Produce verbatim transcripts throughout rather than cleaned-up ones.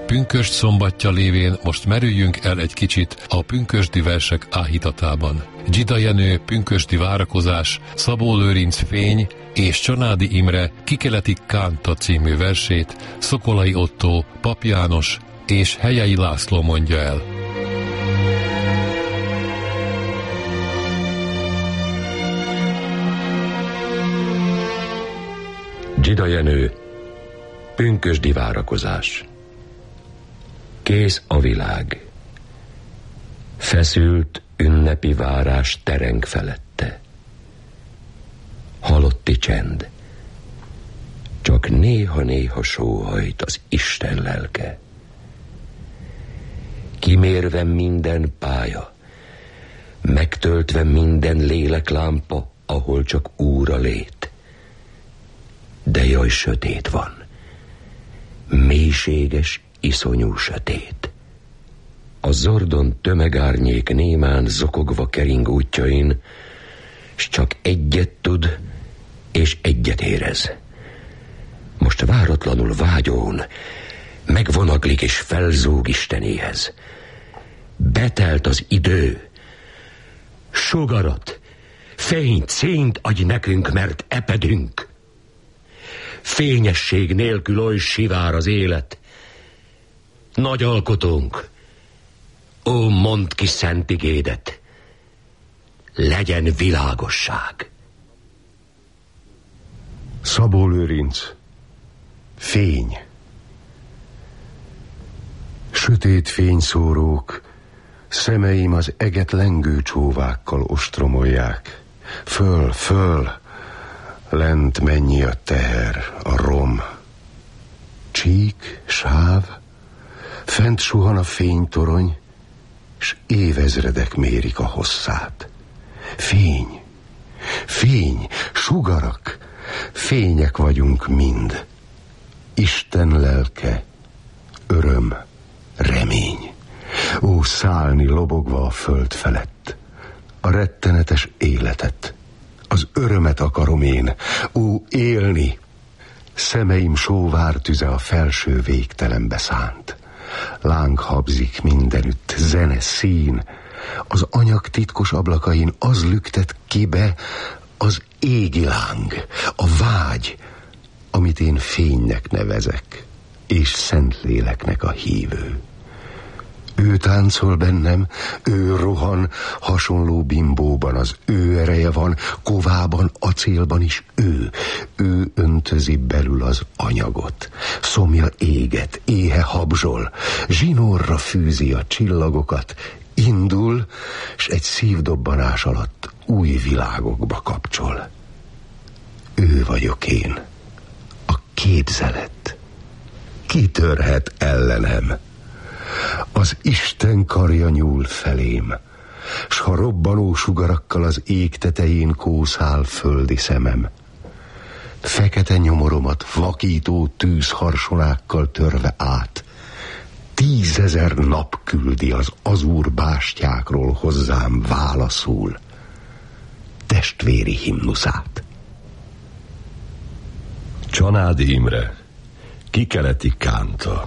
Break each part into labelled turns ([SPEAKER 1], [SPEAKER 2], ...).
[SPEAKER 1] Pünkösd szombatja lévén most merüljünk el egy kicsit a pünkösdi versek áhítatában. Dzsida Jenő Pünkösdi várakozás, Szabó Lőrinc Fény és Csanádi Imre Kikeleti Kánta című versét Szokolai Ottó, Pap János és Helyei László mondja el.
[SPEAKER 2] Dzsida Jenő Pünkösdi várakozás. Kész a világ. Feszült ünnepi várás tereng felette. Halotti csend. Csak néha-néha sóhajt az Isten lelke. Kimérve minden pálya, megtöltve minden léleklámpa, ahol csak Úr a lét. De jaj, sötét van. Mélységes, iszonyú sötét. A zordon tömegárnyék némán zokogva kering útjain, s csak egyet tud, és egyet érez. Most váratlanul vágyón megvonaglik és felzúg Istenéhez. Betelt az idő. Sugarat, fényt, színt adj nekünk, mert epedünk. Fényesség nélkül oly sivár az élet. Nagy alkotónk, ó, mondd ki szent igédet, legyen világosság.
[SPEAKER 3] Szabó Lőrinc Fény. Sötét fényszórók, szemeim az eget lengő csóvákkal ostromolják. Föl, föl, lent mennyi a teher, a rom. Csík, sáv, fent suhan a fénytorony, s évezredek mérik a hosszát. Fény, fény, sugarak, fények vagyunk mind. Isten lelke, öröm, remény. Ó, szállni lobogva a föld felett, a rettenetes életet, az örömet akarom én, ó, élni. Szemeim sóvártüze a felső végtelenbe szánt. Láng habzik mindenütt, zene, szín. Az anyag titkos ablakain az lüktet ki be az égi láng, a vágy, amit én fénynek nevezek, és Szentléleknek a hívő. Ő táncol bennem, ő rohan, hasonló bimbóban az ő ereje van, kovában, acélban is ő. Ő öntözi belül az anyagot, szomja éget, éhe habzsol, zsinórra fűzi a csillagokat, indul, s egy szívdobbanás alatt új világokba kapcsol. Ő vagyok én, a képzelet. Ki törhet ellenem? Az Isten karja nyúl felém, s ha robbanó sugarakkal az ég tetején kószál földi szemem, fekete nyomoromat vakító tűzharsonákkal törve át, tízezer nap küldi az azúr bástyákról hozzám válaszul testvéri himnuszát.
[SPEAKER 4] Csanádi Imre Kikeleti Kánta.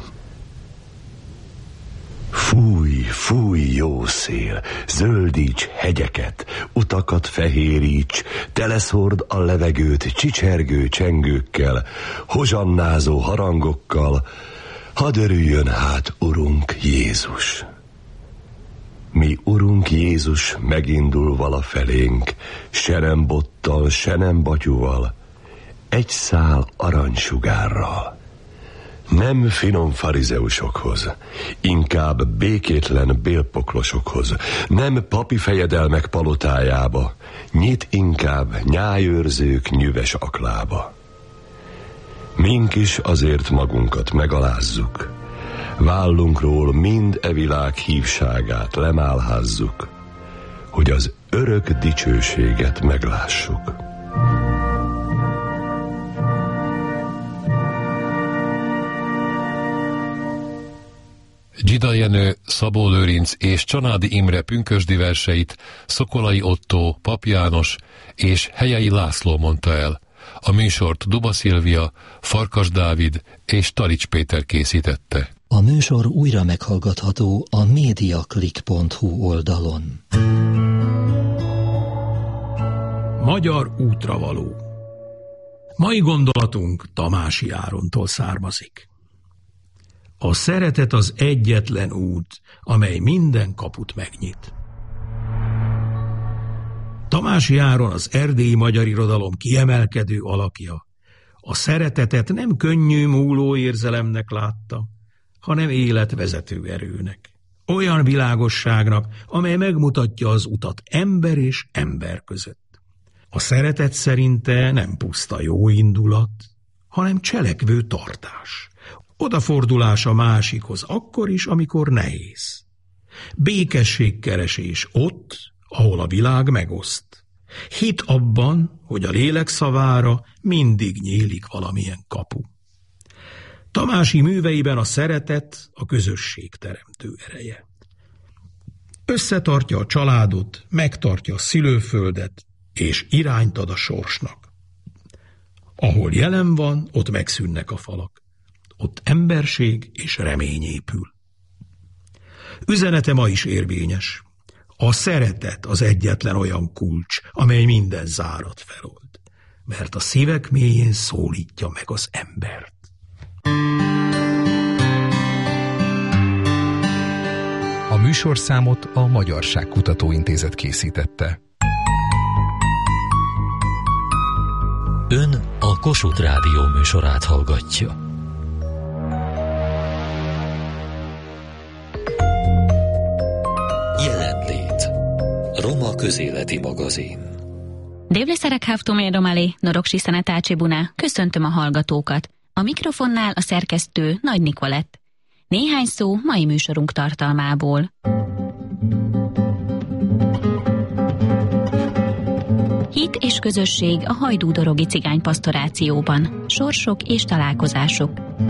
[SPEAKER 4] Fúj, fúj, jó szél, zöldíts hegyeket, utakat fehéríts, teleszórd a levegőt csicsergő csengőkkel, hozsannázó harangokkal, hadd örüljön hát Urunk Jézus. Mi Urunk Jézus megindul valafelénk, se nem bottal, se nem batyúval, egy szál aranysugárral. Nem finom farizeusokhoz, inkább békétlen bélpoklosokhoz, nem papi fejedelmek palotájába, nyit inkább nyájőrzők nyüves aklába. Mink is azért magunkat megalázzuk, vállunkról mind e világ hívságát lemálházzuk, hogy az örök dicsőséget meglássuk.
[SPEAKER 1] Dzsida Jenő, Szabó Lőrinc és Csanádi Imre pünkösdi verseit Szokolai Ottó, Pap János és Helyei László mondta el. A műsort Duba Szilvia, Farkas Dávid és Talics Péter készítette.
[SPEAKER 5] A műsor újra meghallgatható a mediaclick pont hu oldalon.
[SPEAKER 6] Magyar útravaló. Mai gondolatunk Tamási Árontól származik. A szeretet az egyetlen út, amely minden kaput megnyit. Tamási Áron az erdélyi magyar irodalom kiemelkedő alakja. A szeretetet nem könnyű múló érzelemnek látta, hanem életvezető erőnek. Olyan világosságnak, amely megmutatja az utat ember és ember között. A szeretet szerinte nem puszta jó indulat, hanem cselekvő tartás. Odafordulás a másikhoz akkor is, amikor nehéz. Békességkeresés ott, ahol a világ megoszt. Hit abban, hogy a lélek szavára mindig nyílik valamilyen kapu. Tamási műveiben a szeretet a közösség teremtő ereje. Összetartja a családot, megtartja a szülőföldet, és irányt ad a sorsnak. Ahol jelen van, ott megszűnnek a falak. Ott emberség és remény épül. Üzenete ma is érvényes. A szeretet az egyetlen olyan kulcs, amely minden zárat felold, mert a szívek mélyén szólítja meg az embert.
[SPEAKER 7] A műsorszámot a Magyarság Kutatóintézet készítette.
[SPEAKER 5] Ön a Kossuth Rádió műsorát hallgatja. Jelenlét. Roma közéleti magazin.
[SPEAKER 8] Dévleszerek hávtomé romalé, noroksi szenetácsi buná, köszöntöm a hallgatókat. A mikrofonnál a szerkesztő Nagy Nikolett. Néhány szó mai műsorunk tartalmából. Hit és közösség a hajdúdorogi cigánypasztorációban. Sorsok és találkozások.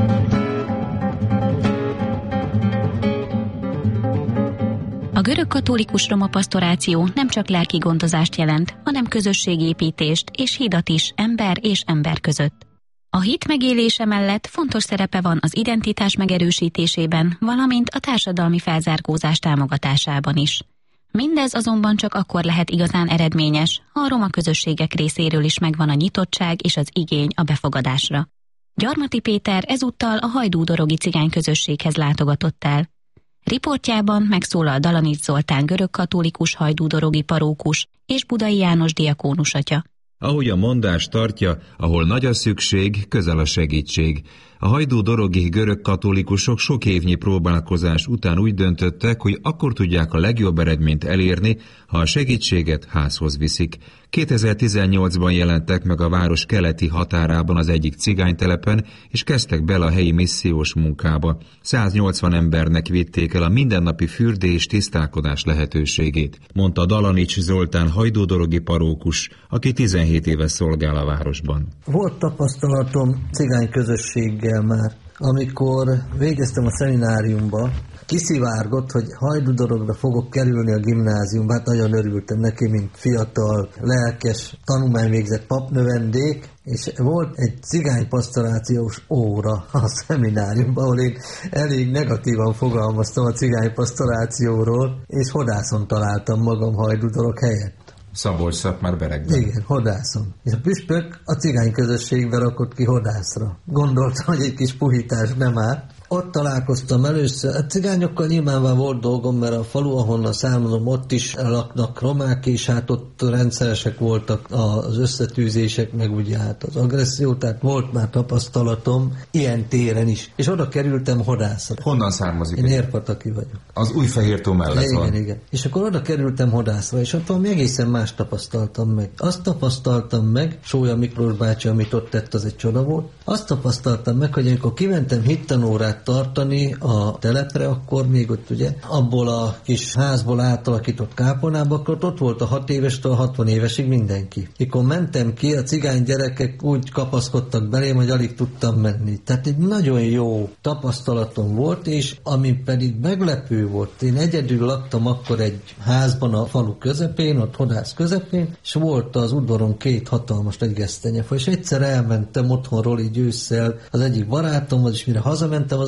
[SPEAKER 8] A görög-katolikus roma pasztoráció nem csak lelki gondozást jelent, hanem közösségépítést és hidat is ember és ember között. A hit megélése mellett fontos szerepe van az identitás megerősítésében, valamint a társadalmi felzárkózás támogatásában is. Mindez azonban csak akkor lehet igazán eredményes, ha a roma közösségek részéről is megvan a nyitottság és az igény a befogadásra. Gyarmati Péter ezúttal a hajdúdorogi cigány közösséghez látogatott el. Riportjában megszólal Dalanics Zoltán görög-katolikus hajdúdorogi parókus és Budai János diakónus atya.
[SPEAKER 9] Ahogy a mondás tartja, ahol nagy a szükség, közel a segítség. A hajdúdorogi görög katolikusok sok évnyi próbálkozás után úgy döntöttek, hogy akkor tudják a legjobb eredményt elérni, ha a segítséget házhoz viszik. kétezer-tizennyolcban jelentek meg a város keleti határában az egyik cigánytelepen, és kezdtek bele a helyi missziós munkába. száznyolcvan embernek vitték el a mindennapi fürdés és tisztálkodás lehetőségét, mondta Dalanics Zoltán hajdúdorogi parókus, aki tizenhét éve szolgál a városban.
[SPEAKER 10] Volt tapasztalatom cigány közösséggel már. Amikor végeztem a szemináriumba, kiszivárgott, hogy hajdúdorogra fogok kerülni a gimnáziumba. Hát nagyon örültem neki, mint fiatal, lelkes, tanulmányvégzett papnövendék, és volt egy cigánypasztorációs óra a szemináriumban, ahol én elég negatívan fogalmaztam a cigánypasztorációról, és hodászon találtam magam hajdúdorok helyett.
[SPEAKER 9] Szabolcs-Szatmár-Berekben.
[SPEAKER 10] Igen, hodászom. És a püspök a cigány közösségbe rakott ki hodászra. Gondoltam, hogy egy kis puhítás nem áll. Ott találkoztam először. A cigányokkal nyilvánvalóan volt dolgom, mert a falu, ahonnan származom, ott is laknak romák, és hát ott rendszeresek voltak az összetűzések, meg ugye hát az agresszió, tehát volt már tapasztalatom ilyen téren is. És oda kerültem hodászra.
[SPEAKER 9] Honnan származik?
[SPEAKER 10] Én Érpataki vagyok.
[SPEAKER 9] Az Újfehértó mellett
[SPEAKER 10] igen,
[SPEAKER 9] van.
[SPEAKER 10] Igen, igen. És akkor oda kerültem hodászra, és ott valami egészen más tapasztaltam meg. Azt tapasztaltam meg, Sólya Miklós bácsi, amit ott tett, az egy csoda volt. Azt tapasztaltam meg, hogy amikor kimentem hittanórát tartani a telepre, akkor még ott ugye abból a kis házból átalakított kápolnába, akkor ott volt a hat évestől a hatvan évesig mindenki. Mikor mentem ki, a cigány gyerekek úgy kapaszkodtak belém, hogy alig tudtam menni. Tehát egy nagyon jó tapasztalatom volt, és ami pedig meglepő volt, én egyedül laktam akkor egy házban a falu közepén, ott hodász közepén, és volt az udvaron két hatalmas egy gesztenyefa, és egyszer elmentem otthonról így ősszel az egyik barátomhoz, és mire hazamentem, az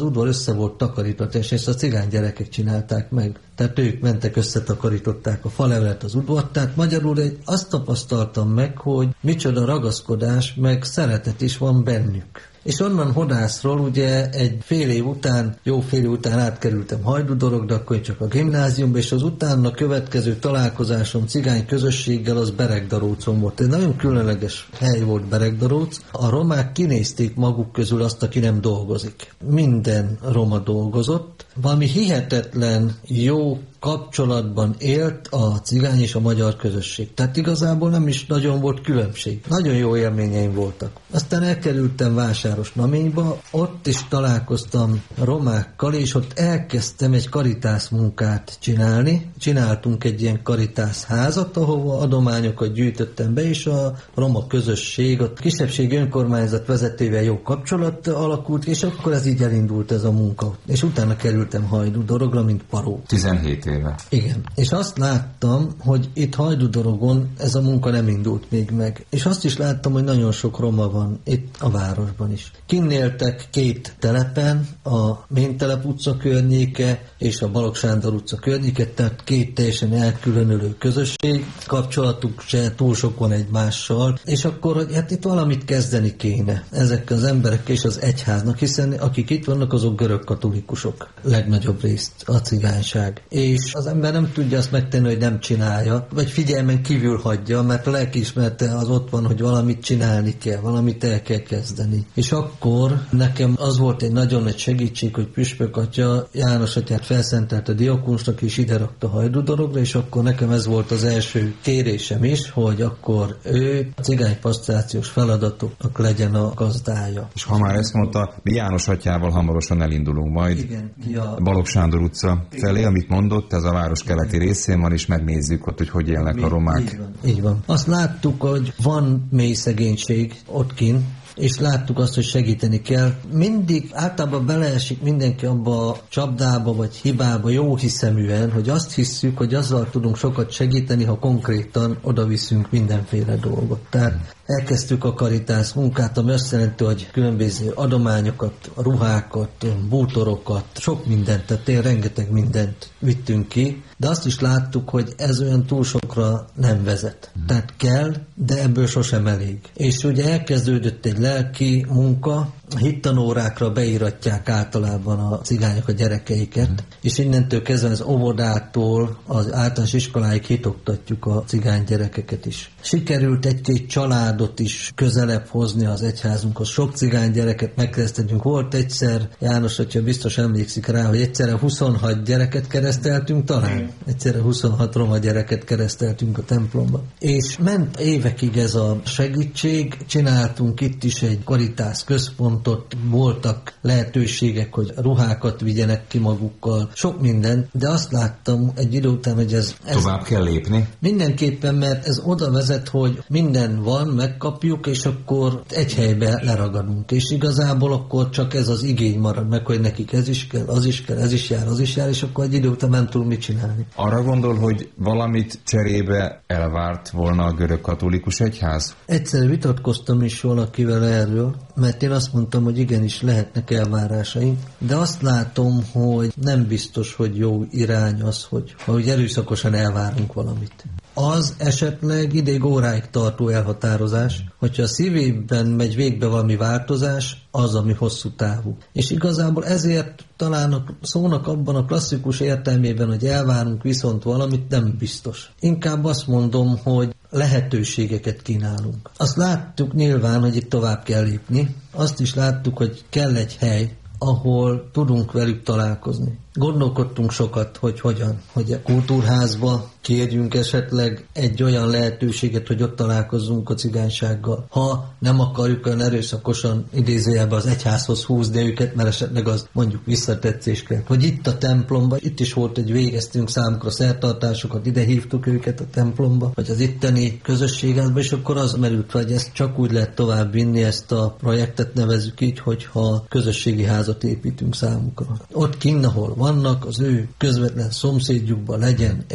[SPEAKER 10] udvar össze volt takarítva, és ezt a cigány gyerekek csinálták meg. Tehát ők mentek, összetakarították a falevelet, az udvart. Tehát magyarul egy, azt tapasztaltam meg, hogy micsoda ragaszkodás, meg szeretet is van bennük. És onnan Hodászról ugye egy fél év után, jó fél év után átkerültem Hajdúdorogba, de akkor csak a gimnáziumba, és az utána következő találkozásom cigány közösséggel az Beregdarócon volt. Ez nagyon különleges hely volt Beregdaróc. A romák kinézték maguk közül azt, aki nem dolgozik. Minden roma dolgozott. Valami hihetetlen jó kapcsolatban élt a cigány és a magyar közösség. Tehát igazából nem is nagyon volt különbség. Nagyon jó élményeim voltak. Aztán elkerültem Vásáros-Naményba, ott is találkoztam romákkal, és ott elkezdtem egy karitász munkát csinálni. Csináltunk egy ilyen karitász házat, ahova adományokat gyűjtöttem be, és a roma közösség, a kisebbségi önkormányzat vezetővel jó kapcsolat alakult, és akkor ez így elindult ez a munka. És utána kerültem Hajdúdorogra, mint paró.
[SPEAKER 9] tizenhét éve.
[SPEAKER 10] Igen. És azt láttam, hogy itt Hajdúdorogon ez a munka nem indult még meg. És azt is láttam, hogy nagyon sok roma van itt a városban is. Kinn éltek két telepen, a Méntelep utca környéke és a Balogh Sándor utca környéke, tehát két teljesen elkülönülő közösség, kapcsolatuk se túl sok van egymással, és akkor, hogy hát itt valamit kezdeni kéne ezekkel az emberekkel és az egyháznak, hiszen akik itt vannak, azok görög katolikusok legnagyobb részt, a cigányság. És az ember nem tudja azt megtenni, hogy nem csinálja, vagy figyelmen kívül hagyja, mert a lelkiismerete az ott van, hogy valamit csinálni kell, valamit el kell kezdeni. És akkor nekem az volt egy nagyon nagy segítség, hogy Püspök atya János atyát felszentelte diakonusnak, és ide rakta Hajdúdorogra, és akkor nekem ez volt az első kérésem is, hogy akkor ő a cigánypasztrációs feladatoknak legyen a gazdája.
[SPEAKER 9] És ha már ezt mondta, mi János atyával hamarosan elindulunk majd.
[SPEAKER 10] Igen, ja.
[SPEAKER 9] Balogh Sándor utca felé, amit mondott, ez a város keleti részén van, és megnézzük ott, hogy hogy élnek a romák.
[SPEAKER 10] Így van. Így van. Azt láttuk, hogy van mély szegénység ott kint, és láttuk azt, hogy segíteni kell. Mindig általában beleesik mindenki abba a csapdába, vagy hibába jó hiszeműen, hogy azt hisszük, hogy azzal tudunk sokat segíteni, ha konkrétan oda viszünk mindenféle dolgot. Tehát elkezdtük a karitász munkát, ami azt jelenti, hogy különböző adományokat, ruhákat, bútorokat, sok mindent, tehát én rengeteg mindent vittünk ki, de azt is láttuk, hogy ez olyan túl sokra nem vezet. Tehát kell, de ebből sosem elég. És ugye elkezdődött egy lelki munka, hittanórákra beíratják általában a cigányok a gyerekeiket, mm. és innentől kezdve az óvodától az általános iskoláig hitoktatjuk a cigány gyerekeket is. Sikerült egy-két családot is közelebb hozni az egyházunkhoz. Sok cigány gyereket megkereszteltünk. Volt egyszer, János atya biztos emlékszik rá, hogy egyszerre huszonhat gyereket kereszteltünk talán. Mm. Egyszerre huszonhat roma gyereket kereszteltünk a templomba. És ment évekig ez a segítség, csináltunk itt is egy karitász központ, ott voltak lehetőségek, hogy ruhákat vigyenek ki magukkal, sok minden, de azt láttam egy idő után, hogy ez... ez
[SPEAKER 9] tovább kell lépni?
[SPEAKER 10] Mindenképpen, mert ez oda vezet, hogy minden van, megkapjuk, és akkor egy helybe leragadunk. És igazából akkor csak ez az igény marad meg, hogy nekik ez is kell, az is kell, ez is jár, az is jár, és akkor egy idő után nem tudunk mit csinálni.
[SPEAKER 9] Arra gondol, hogy valamit cserébe elvárt volna a görög katolikus egyház?
[SPEAKER 10] Egyszer vitatkoztam is valakivel erről, mert én azt mondtam, hogy igenis lehetnek elvárásaink, de azt látom, hogy nem biztos, hogy jó irány az, hogy, hogy erőszakosan elvárunk valamit. Az esetleg ideig óráig tartó elhatározás, hogyha a szívében megy végbe valami változás, az, ami hosszú távú. És igazából ezért talán a szónak abban a klasszikus értelmében, hogy elvárunk viszont valamit, nem biztos. Inkább azt mondom, hogy lehetőségeket kínálunk. Azt láttuk nyilván, hogy itt tovább kell lépni. Azt is láttuk, hogy kell egy hely, ahol tudunk velük találkozni. Gondolkodtunk sokat, hogy hogyan, hogy a kultúrházba kérjünk esetleg egy olyan lehetőséget, hogy ott találkozzunk a cigánysággal. Ha nem akarjuk olyan erőszakosan idézőjelben az egyházhoz húzni őket, mert esetleg az mondjuk visszatetszés kell. Hogy itt a templomban, itt is volt egy végeztünk számukra szertartásokat, ide hívtuk őket a templomba, vagy az itteni közösségekbe, és akkor az merült, hogy ezt csak úgy lehet tovább vinni, ezt a projektet nevezzük így, hogyha közösségi házat építünk számukra. Ott kinn, ahol vannak, az ő közvetlen szomszédjukban legyen egy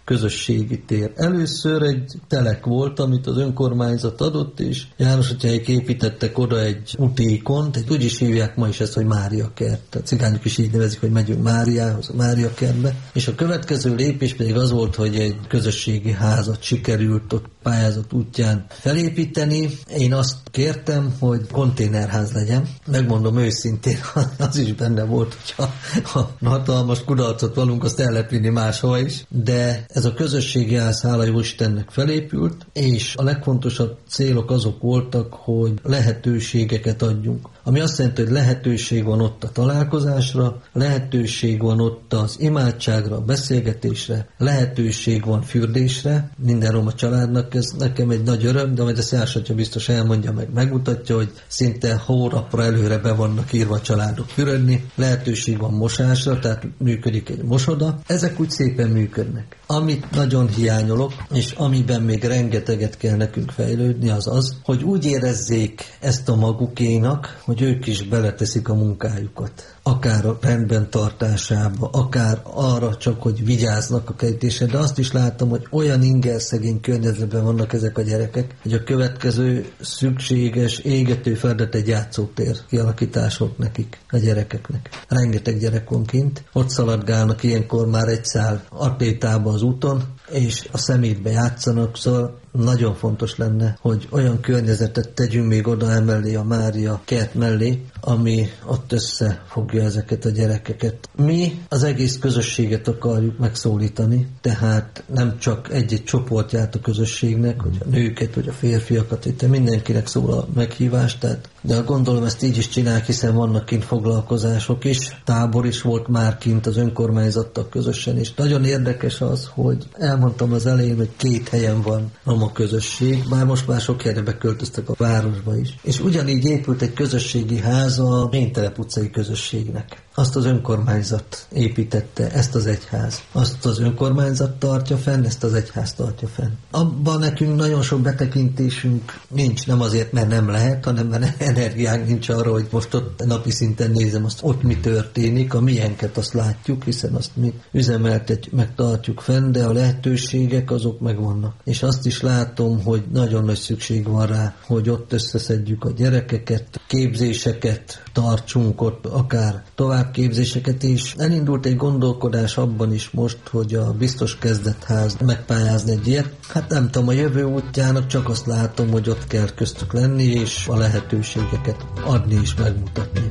[SPEAKER 10] közösségi tér. Először egy telek volt, amit az önkormányzat adott, és János atyáik építettek oda egy utékont, egy, úgy is hívják ma is ezt, hogy Mária kert. A cigányok is így nevezik, hogy megyünk Máriához, a Mária kertbe. És a következő lépés pedig az volt, hogy egy közösségi házat sikerült ott pályázat útján felépíteni. Én azt kértem, hogy konténerház legyen. Megmondom őszintén, az is benne volt, hogyha ha hatalmas kudarcot valunk, azt el lehet vinni máshova is. De ez a közösségi ház, hála jó Istennek felépült, és a legfontosabb célok azok voltak, hogy lehetőségeket adjunk. Ami azt jelenti, hogy lehetőség van ott a találkozásra, lehetőség van ott az imádságra, a beszélgetésre, lehetőség van fürdésre, minden roma családnak, ez nekem egy nagy öröm, de majd ezt János atya biztos elmondja meg, megmutatja, hogy szinte hónapra előre be vannak írva a családok fürödni, lehetőség van mosásra, tehát működik egy mosoda, ezek úgy szépen működnek. Amit nagyon hiányolok, és amiben még rengeteget kell nekünk fejlődni, az az, hogy úgy érezzék ezt a magukénak, hogy ők is beleteszik a munkájukat. Akár a rendben tartásába, akár arra csak, hogy vigyáznak a kerítésre, de azt is láttam, hogy olyan ingerszegény környezetben vannak ezek a gyerekek, hogy a következő szükséges, égető feladat egy játszótér kialakítás volt nekik, a gyerekeknek. Rengeteg gyerek van kint, ott szaladgálnak ilyenkor már egy szál atlétába az úton, és a szemétbe játszanak, szóval nagyon fontos lenne, hogy olyan környezetet tegyünk még oda emellé a Mária kert mellé, ami ott összefogja ezeket a gyerekeket. Mi az egész közösséget akarjuk megszólítani, tehát nem csak egy-egy csoportját a közösségnek, hogy a nőket, vagy a férfiakat, itt mindenkinek szól a meghívás, tehát, de gondolom ezt így is csinálják, hiszen vannak kint foglalkozások is, tábor is volt már kint az önkormányzattal közösen, és nagyon érdekes az, hogy elmondtam az elején, hogy két helyen van a közösség, bár most már sok helyre beköltöztek a városba is. És ugyanígy épült egy közösségi ház a Ménytelep utcai közösségnek. Azt az önkormányzat építette, ezt az egyház. Azt az önkormányzat tartja fenn, ezt az egyház tartja fenn. Abban nekünk nagyon sok betekintésünk nincs, nem azért, mert nem lehet, hanem mert energiánk nincs arra, hogy most ott napi szinten nézem, azt ott mi történik, a miénket azt látjuk, hiszen azt mi üzemeltetjük, meg tartjuk fenn, de a lehetőségek azok megvannak. És azt is látom, hogy nagyon nagy szükség van rá, hogy ott összeszedjük a gyerekeket, képzéseket tartsunk ott, akár továbbképzéseket is. Elindult egy gondolkodás abban is most, hogy a biztos kezdetház megpályázni egy ilyet. Hát nem tudom, a jövő útjának csak azt látom, hogy ott kell köztük lenni, és a lehetőségeket adni és megmutatni.